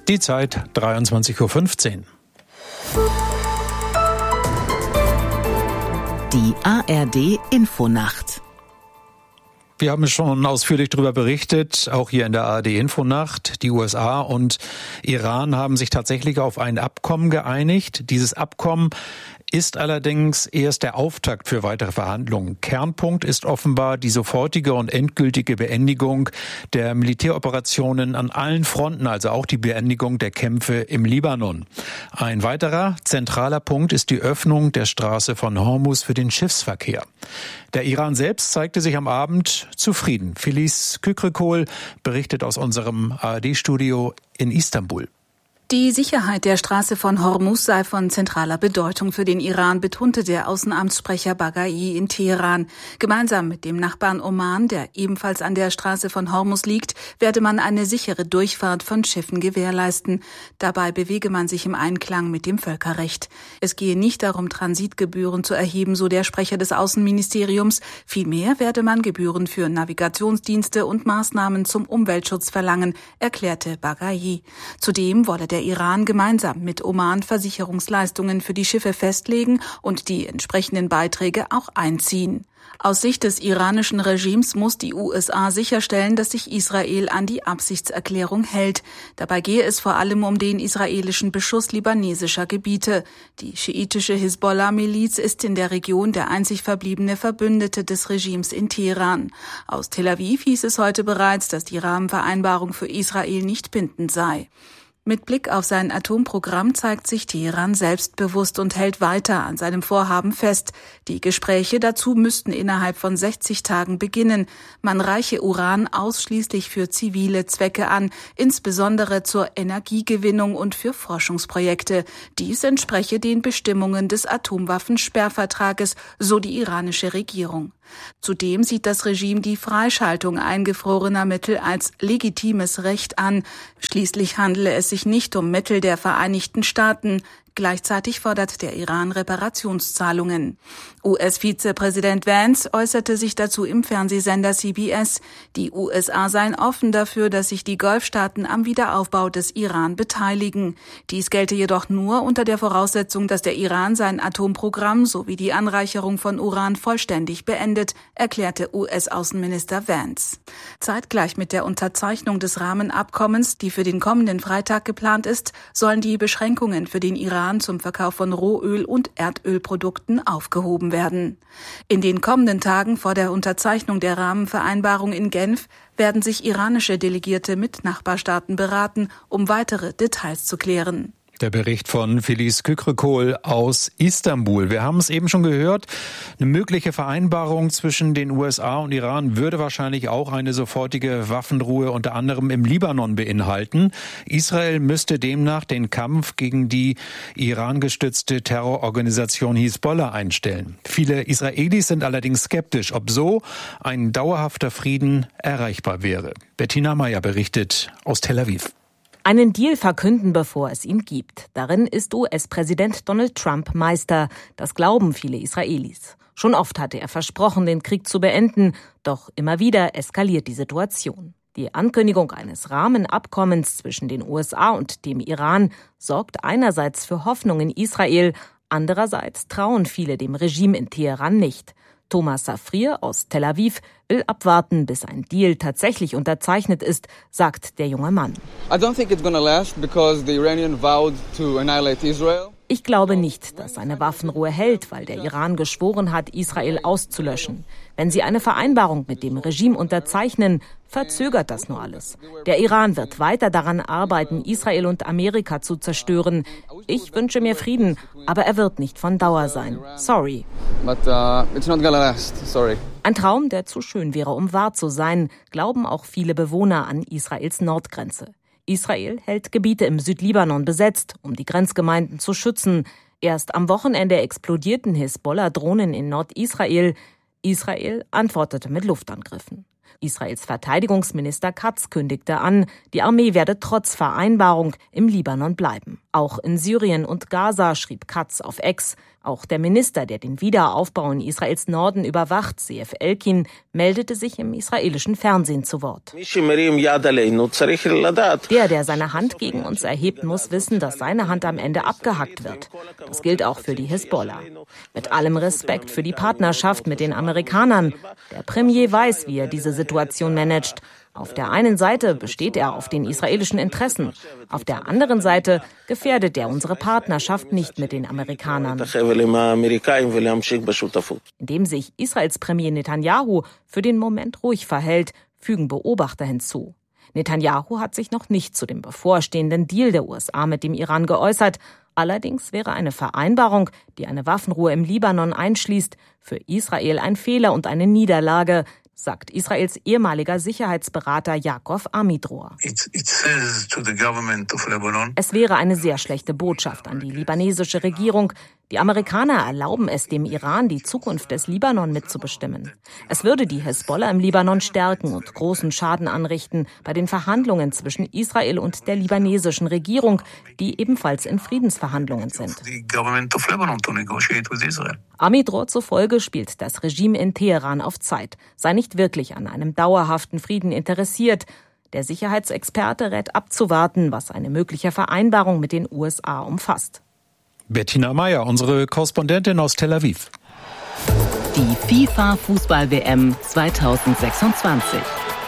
Die Zeit 23:15 Uhr. Die ARD-Infonacht. Wir haben schon ausführlich darüber berichtet, auch hier in der ARD-Infonacht. Die USA und Iran haben sich tatsächlich auf ein Abkommen geeinigt. Dieses Abkommen ist allerdings erst der Auftakt für weitere Verhandlungen. Kernpunkt ist offenbar die sofortige und endgültige Beendigung der Militäroperationen an allen Fronten, also auch die Beendigung der Kämpfe im Libanon. Ein weiterer zentraler Punkt ist die Öffnung der Straße von Hormuz für den Schiffsverkehr. Der Iran selbst zeigte sich am Abend zufrieden. Filiz Kükrikol berichtet aus unserem ARD-Studio in Istanbul. Die Sicherheit der Straße von Hormuz sei von zentraler Bedeutung für den Iran, betonte der Außenamtssprecher Baghai in Teheran. Gemeinsam mit dem Nachbarn Oman, der ebenfalls an der Straße von Hormuz liegt, werde man eine sichere Durchfahrt von Schiffen gewährleisten. Dabei bewege man sich im Einklang mit dem Völkerrecht. Es gehe nicht darum, Transitgebühren zu erheben, so der Sprecher des Außenministeriums. Vielmehr werde man Gebühren für Navigationsdienste und Maßnahmen zum Umweltschutz verlangen, erklärte Baghai. Zudem wolle der Iran gemeinsam mit Oman Versicherungsleistungen für die Schiffe festlegen und die entsprechenden Beiträge auch einziehen. Aus Sicht des iranischen Regimes muss die USA sicherstellen, dass sich Israel an die Absichtserklärung hält. Dabei gehe es vor allem um den israelischen Beschuss libanesischer Gebiete. Die schiitische Hisbollah-Miliz ist in der Region der einzig verbliebene Verbündete des Regimes in Teheran. Aus Tel Aviv hieß es heute bereits, dass die Rahmenvereinbarung für Israel nicht bindend sei. Mit Blick auf sein Atomprogramm zeigt sich Teheran selbstbewusst und hält weiter an seinem Vorhaben fest. Die Gespräche dazu müssten innerhalb von 60 Tagen beginnen. Man reiche Uran ausschließlich für zivile Zwecke an, insbesondere zur Energiegewinnung und für Forschungsprojekte. Dies entspreche den Bestimmungen des Atomwaffensperrvertrages, so die iranische Regierung. Zudem sieht das Regime die Freischaltung eingefrorener Mittel als legitimes Recht an. Schließlich handele es sich nicht um Mittel der Vereinigten Staaten. Gleichzeitig fordert der Iran Reparationszahlungen. US-Vizepräsident Vance äußerte sich dazu im Fernsehsender CBS. Die USA seien offen dafür, dass sich die Golfstaaten am Wiederaufbau des Iran beteiligen. Dies gelte jedoch nur unter der Voraussetzung, dass der Iran sein Atomprogramm sowie die Anreicherung von Uran vollständig beendet, erklärte US-Außenminister Vance. Zeitgleich mit der Unterzeichnung des Rahmenabkommens, die für den kommenden Freitag geplant ist, sollen die Beschränkungen für den Iran zum Verkauf von Rohöl- und Erdölprodukten aufgehoben werden. In den kommenden Tagen vor der Unterzeichnung der Rahmenvereinbarung in Genf werden sich iranische Delegierte mit Nachbarstaaten beraten, um weitere Details zu klären. Der Bericht von Filiz Kükrikol aus Istanbul. Wir haben es eben schon gehört, eine mögliche Vereinbarung zwischen den USA und Iran würde wahrscheinlich auch eine sofortige Waffenruhe unter anderem im Libanon beinhalten. Israel müsste demnach den Kampf gegen die Iran-gestützte Terrororganisation Hisbollah einstellen. Viele Israelis sind allerdings skeptisch, ob so ein dauerhafter Frieden erreichbar wäre. Bettina Meyer berichtet aus Tel Aviv. Einen Deal verkünden, bevor es ihn gibt. Darin ist US-Präsident Donald Trump Meister. Das glauben viele Israelis. Schon oft hatte er versprochen, den Krieg zu beenden. Doch immer wieder eskaliert die Situation. Die Ankündigung eines Rahmenabkommens zwischen den USA und dem Iran sorgt einerseits für Hoffnung in Israel, andererseits trauen viele dem Regime in Teheran nicht. Thomas Safrier aus Tel Aviv will abwarten, bis ein Deal tatsächlich unterzeichnet ist, sagt der junge Mann. Ich glaube nicht, dass eine Waffenruhe hält, weil der Iran geschworen hat, Israel auszulöschen. Wenn sie eine Vereinbarung mit dem Regime unterzeichnen, verzögert das nur alles. Der Iran wird weiter daran arbeiten, Israel und Amerika zu zerstören. Ich wünsche mir Frieden, aber er wird nicht von Dauer sein. Sorry. Ein Traum, der zu schön wäre, um wahr zu sein, glauben auch viele Bewohner an Israels Nordgrenze. Israel hält Gebiete im Südlibanon besetzt, um die Grenzgemeinden zu schützen. Erst am Wochenende explodierten Hisbollah-Drohnen in Nordisrael. Israel antwortete mit Luftangriffen. Israels Verteidigungsminister Katz kündigte an, die Armee werde trotz Vereinbarung im Libanon bleiben. Auch in Syrien und Gaza, schrieb Katz auf X. Auch der Minister, der den Wiederaufbau in Israels Norden überwacht, Zeev Elkin, meldete sich im israelischen Fernsehen zu Wort. Der seine Hand gegen uns erhebt, muss wissen, dass seine Hand am Ende abgehackt wird. Das gilt auch für die Hisbollah. Mit allem Respekt für die Partnerschaft mit den Amerikanern. Der Premier weiß, wie er diese Situation managt. Auf der einen Seite besteht er auf den israelischen Interessen. Auf der anderen Seite gefährdet er unsere Partnerschaft nicht mit den Amerikanern. Indem sich Israels Premier Netanyahu für den Moment ruhig verhält, fügen Beobachter hinzu. Netanyahu hat sich noch nicht zu dem bevorstehenden Deal der USA mit dem Iran geäußert. Allerdings wäre eine Vereinbarung, die eine Waffenruhe im Libanon einschließt, für Israel ein Fehler und eine Niederlage, sagt Israels ehemaliger Sicherheitsberater Yaakov Amidror. Es wäre eine sehr schlechte Botschaft an die libanesische Regierung. Die Amerikaner erlauben es dem Iran, die Zukunft des Libanon mitzubestimmen. Es würde die Hisbollah im Libanon stärken und großen Schaden anrichten bei den Verhandlungen zwischen Israel und der libanesischen Regierung, die ebenfalls in Friedensverhandlungen sind. Amidror zufolge spielt das Regime in Teheran auf Zeit, sei nicht wirklich an einem dauerhaften Frieden interessiert. Der Sicherheitsexperte rät abzuwarten, was eine mögliche Vereinbarung mit den USA umfasst. Bettina Meyer, unsere Korrespondentin aus Tel Aviv. Die FIFA-Fußball-WM 2026.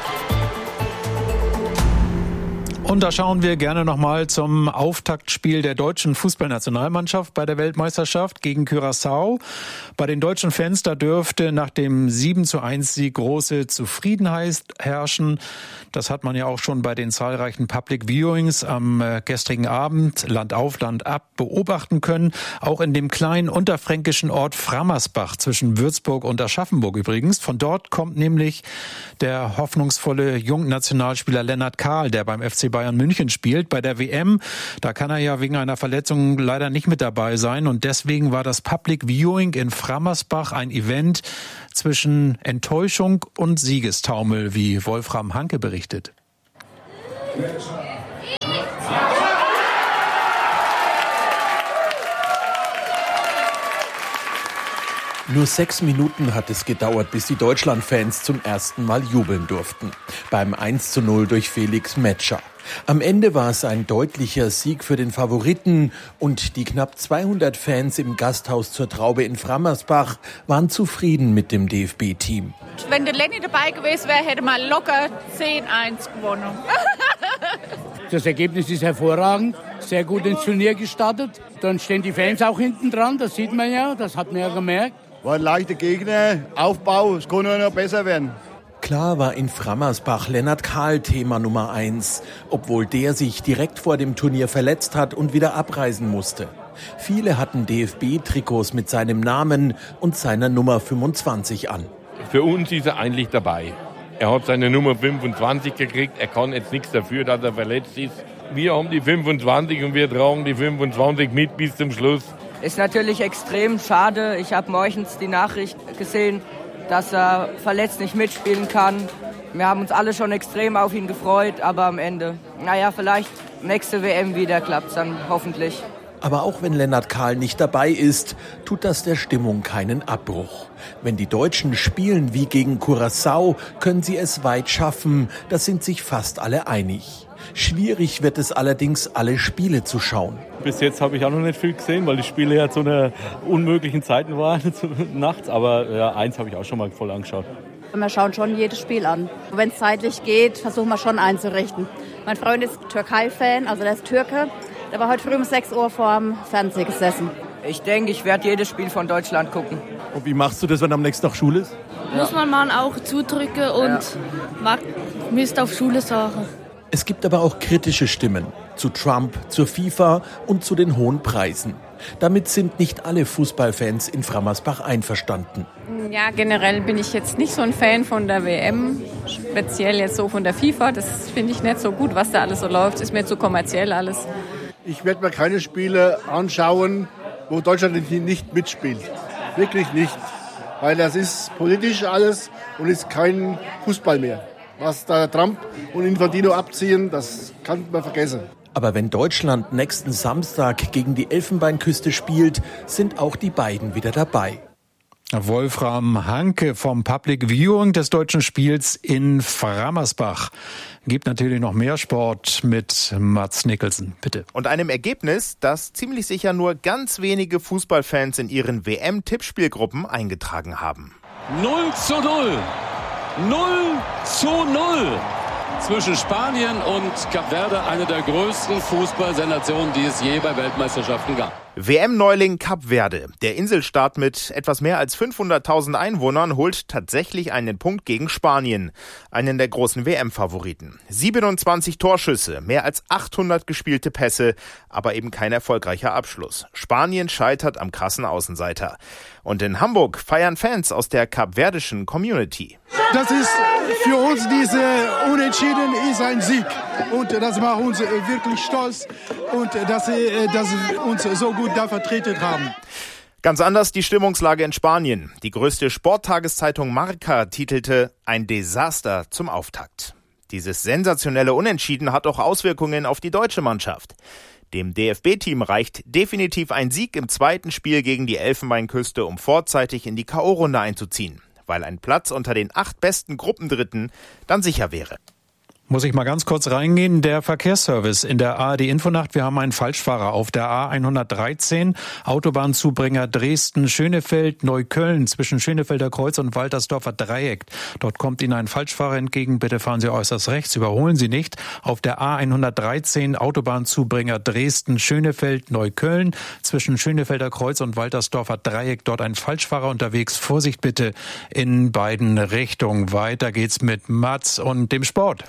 Und da schauen wir gerne nochmal zum Auftaktspiel der deutschen Fußballnationalmannschaft bei der Weltmeisterschaft gegen Curaçao. Bei den deutschen Fans, da dürfte nach dem 7:1-Sieg große Zufriedenheit herrschen. Das hat man ja auch schon bei den zahlreichen Public Viewings am gestrigen Abend Land auf, Land ab beobachten können. Auch in dem kleinen unterfränkischen Ort Frammersbach zwischen Würzburg und Aschaffenburg übrigens. Von dort kommt nämlich der hoffnungsvolle Jungnationalspieler Lennart Kahl, der beim FC Bayern München spielt. Bei der WM, da kann er ja wegen einer Verletzung leider nicht mit dabei sein. Und deswegen war das Public Viewing in Frammersbach ein Event zwischen Enttäuschung und Siegestaumel, wie Wolfram Hanke berichtet. Nur 6 Minuten hat es gedauert, bis die Deutschlandfans zum ersten Mal jubeln durften. Beim 1:0 durch Felix Metscher. Am Ende war es ein deutlicher Sieg für den Favoriten und die knapp 200 Fans im Gasthaus zur Traube in Frammersbach waren zufrieden mit dem DFB-Team. Wenn der Lenny dabei gewesen wäre, hätte man locker 10:1 gewonnen. Das Ergebnis ist hervorragend, sehr gut ins Turnier gestartet. Dann stehen die Fans auch hinten dran, das sieht man ja, das hat man ja gemerkt. War ein leichter Gegner, Aufbau, es kann nur noch besser werden. Klar war in Frammersbach Lennart Kahl Thema Nummer 1, obwohl der sich direkt vor dem Turnier verletzt hat und wieder abreisen musste. Viele hatten DFB-Trikots mit seinem Namen und seiner Nummer 25 an. Für uns ist er eigentlich dabei. Er hat seine Nummer 25 gekriegt, er kann jetzt nichts dafür, dass er verletzt ist. Wir haben die 25 und wir tragen die 25 mit bis zum Schluss. Ist natürlich extrem schade. Ich habe morgens die Nachricht gesehen, dass er verletzt nicht mitspielen kann. Wir haben uns alle schon extrem auf ihn gefreut, aber am Ende, vielleicht nächste WM wieder klappt's dann hoffentlich. Aber auch wenn Lennart Kahl nicht dabei ist, tut das der Stimmung keinen Abbruch. Wenn die Deutschen spielen wie gegen Curaçao, können sie es weit schaffen. Da sind sich fast alle einig. Schwierig wird es allerdings, alle Spiele zu schauen. Bis jetzt habe ich auch noch nicht viel gesehen, weil die Spiele ja zu einer unmöglichen Zeiten waren, nachts. Aber eins habe ich auch schon mal voll angeschaut. Wir schauen schon jedes Spiel an. Wenn es zeitlich geht, versuchen wir schon einzurichten. Mein Freund ist Türkei-Fan, also der ist Türke. Der war heute früh um 6 Uhr vor dem Fernseher gesessen. Ich denke, ich werde jedes Spiel von Deutschland gucken. Und wie machst du das, wenn am nächsten Tag Schule ist? Muss man mal auch zudrücken und Mist auf Schule sagen. Es gibt aber auch kritische Stimmen zu Trump, zur FIFA und zu den hohen Preisen. Damit sind nicht alle Fußballfans in Frammersbach einverstanden. Ja, generell bin ich jetzt nicht so ein Fan von der WM, speziell jetzt so von der FIFA. Das finde ich nicht so gut, was da alles so läuft. Ist mir zu kommerziell alles. Ich werde mir keine Spiele anschauen, wo Deutschland nicht mitspielt. Wirklich nicht. Weil das ist politisch alles und ist kein Fußball mehr. Was da Trump und Infantino abziehen, das kann man vergessen. Aber wenn Deutschland nächsten Samstag gegen die Elfenbeinküste spielt, sind auch die beiden wieder dabei. Wolfram Hanke vom Public Viewing des deutschen Spiels in Frammersbach. Gibt natürlich noch mehr Sport mit Mats Nicholson, bitte. Und einem Ergebnis, das ziemlich sicher nur ganz wenige Fußballfans in ihren WM-Tippspielgruppen eingetragen haben. 0:0. 0:0. Zwischen Spanien und Kap Verde, eine der größten Fußballsensationen, die es je bei Weltmeisterschaften gab. WM-Neuling Kap Verde. Der Inselstaat mit etwas mehr als 500.000 Einwohnern holt tatsächlich einen Punkt gegen Spanien, einen der großen WM-Favoriten. 27 Torschüsse, mehr als 800 gespielte Pässe, aber eben kein erfolgreicher Abschluss. Spanien scheitert am krassen Außenseiter. Und in Hamburg feiern Fans aus der kapverdischen Community. Das ist für uns, diese Unentschieden ist ein Sieg. Und das macht uns wirklich stolz. Und dass sie uns so gut da vertreten haben. Ganz anders die Stimmungslage in Spanien. Die größte Sporttageszeitung Marca titelte „Ein Desaster zum Auftakt". Dieses sensationelle Unentschieden hat auch Auswirkungen auf die deutsche Mannschaft. Dem DFB-Team reicht definitiv ein Sieg im zweiten Spiel gegen die Elfenbeinküste, um vorzeitig in die K.O.-Runde einzuziehen, weil ein Platz unter den 8 besten Gruppendritten dann sicher wäre. Muss ich mal ganz kurz reingehen. Der Verkehrsservice in der ARD-Infonacht. Wir haben einen Falschfahrer auf der A113, Autobahnzubringer Dresden-Schönefeld, Neukölln, zwischen Schönefelder Kreuz und Waltersdorfer Dreieck. Dort kommt Ihnen ein Falschfahrer entgegen. Bitte fahren Sie äußerst rechts, überholen Sie nicht. Auf der A113, Autobahnzubringer Dresden-Schönefeld, Neukölln, zwischen Schönefelder Kreuz und Waltersdorfer Dreieck. Dort ein Falschfahrer unterwegs. Vorsicht bitte in beiden Richtungen. Weiter geht's mit Mats und dem Sport.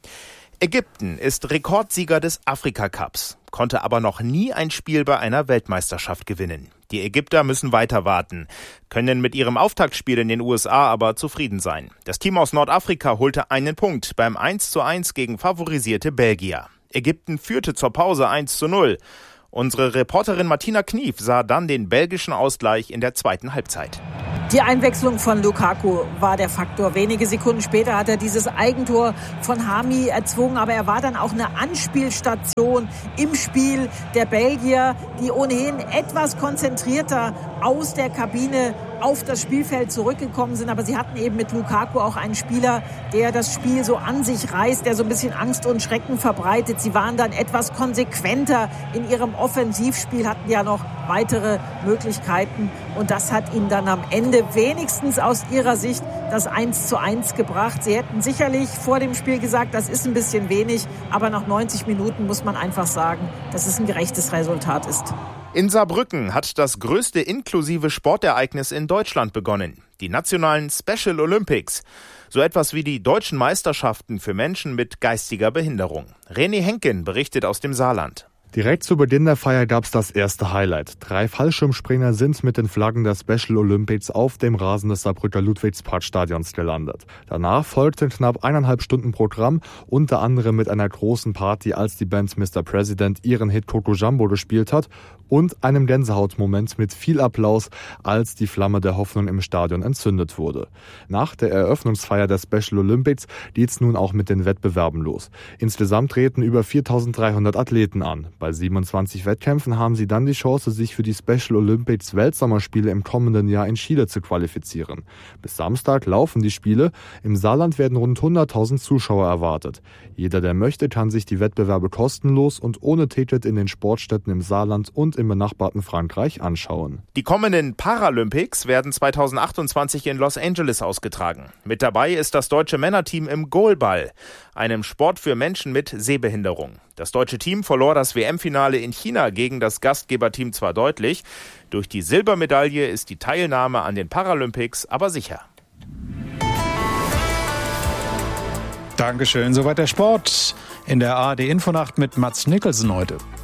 Ägypten ist Rekordsieger des Afrika-Cups, konnte aber noch nie ein Spiel bei einer Weltmeisterschaft gewinnen. Die Ägypter müssen weiter warten, können mit ihrem Auftaktspiel in den USA aber zufrieden sein. Das Team aus Nordafrika holte einen Punkt beim 1:1 gegen favorisierte Belgier. Ägypten führte zur Pause 1:0. Unsere Reporterin Martina Knief sah dann den belgischen Ausgleich in der zweiten Halbzeit. Die Einwechslung von Lukaku war der Faktor. Wenige Sekunden später hat er dieses Eigentor von Hami erzwungen. Aber er war dann auch eine Anspielstation im Spiel der Belgier, die ohnehin etwas konzentrierter aus der Kabine auf das Spielfeld zurückgekommen sind. Aber sie hatten eben mit Lukaku auch einen Spieler, der das Spiel so an sich reißt, der so ein bisschen Angst und Schrecken verbreitet. Sie waren dann etwas konsequenter in ihrem Offensivspiel, hatten ja noch weitere Möglichkeiten. Und das hat ihnen dann am Ende wenigstens aus ihrer Sicht das 1:1 gebracht. Sie hätten sicherlich vor dem Spiel gesagt, das ist ein bisschen wenig. Aber nach 90 Minuten muss man einfach sagen, dass es ein gerechtes Resultat ist. In Saarbrücken hat das größte inklusive Sportereignis in Deutschland begonnen. Die nationalen Special Olympics. So etwas wie die deutschen Meisterschaften für Menschen mit geistiger Behinderung. René Henken berichtet aus dem Saarland. Direkt zu Beginn der Feier gab's das erste Highlight. 3 Fallschirmspringer sind mit den Flaggen der Special Olympics auf dem Rasen des Saarbrücker Ludwigsparkstadions gelandet. Danach folgte knapp 1,5 Stunden Programm, unter anderem mit einer großen Party, als die Band Mr. President ihren Hit Coco Jumbo gespielt hat, und einem Gänsehautmoment mit viel Applaus, als die Flamme der Hoffnung im Stadion entzündet wurde. Nach der Eröffnungsfeier der Special Olympics geht's nun auch mit den Wettbewerben los. Insgesamt treten über 4.300 Athleten an. Bei 27 Wettkämpfen haben sie dann die Chance, sich für die Special Olympics Weltsommerspiele im kommenden Jahr in Chile zu qualifizieren. Bis Samstag laufen die Spiele. Im Saarland werden rund 100.000 Zuschauer erwartet. Jeder, der möchte, kann sich die Wettbewerbe kostenlos und ohne Ticket in den Sportstätten im Saarland und im benachbarten Frankreich anschauen. Die kommenden Paralympics werden 2028 in Los Angeles ausgetragen. Mit dabei ist das deutsche Männerteam im Goalball, einem Sport für Menschen mit Sehbehinderung. Das deutsche Team verlor das WM-Finale in China gegen das Gastgeberteam zwar deutlich, durch die Silbermedaille ist die Teilnahme an den Paralympics aber sicher. Dankeschön. Soweit der Sport in der ARD Infonacht mit Mats Nicholson heute.